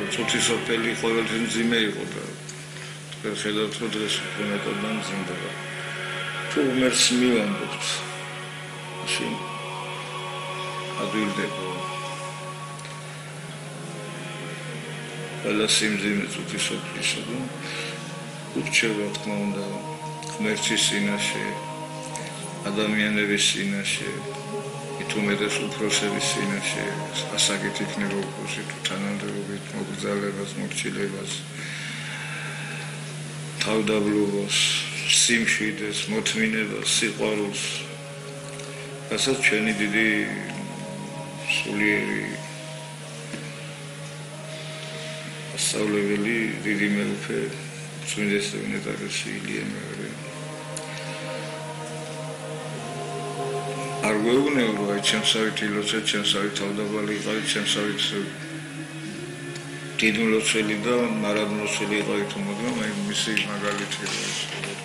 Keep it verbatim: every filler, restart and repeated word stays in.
წუთისოფელი ყოველთვის მძიმე იყო და ხედავთ რომ დღეს უფრო მეტად დამძიმდა. თუ მერც მივამბობთ მაშინ ადვილდება ყველა სიმძიმე წუთისოფლისა და ურჩევა თქმა უნდა ღმერთის წინაშე, ადამიანების წინაშე, მithumedes უფროსების წინაშე, ასაკით იქნება უფროსი თუ თანამდებობით მოგზაურებას, მორჩილებას, თავდაბლობას, სიმშვიდეს, მოთმინებას, სიყვარულს, რასაც ჩვენი დიდი სულიერი ასწავლებელი დიდი მეუფე წმინდეს ნეტარესი ილია მეორე არ გვეუბნებო აი ჩემსავით ილოცე, ჩემსავით თავდაბალი იყავი, ჩემსავით დიდმლოცველი და მარადმლოცველი იყავი თუ მაგრამ აი მისი მაგალითია